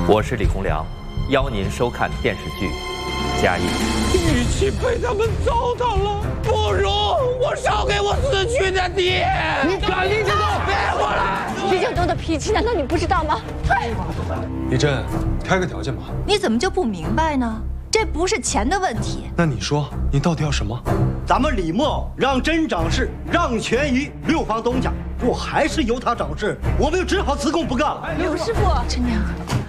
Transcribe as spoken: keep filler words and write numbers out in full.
我是李洪良，邀您收看电视剧《家业》。 与其被他们糟蹋了，不如我烧给我死去的爹！你赶紧就给我别过来！ 李景东的脾气，难道你不知道吗？退！ 李真，开个条件吧。 你怎么就不明白呢？这不是钱的问题。 那你说，你到底要什么？ 咱们李默让真掌事让权于六房东家，若还是由他掌事，我们就只好辞工不干了。 刘师傅，陈娘。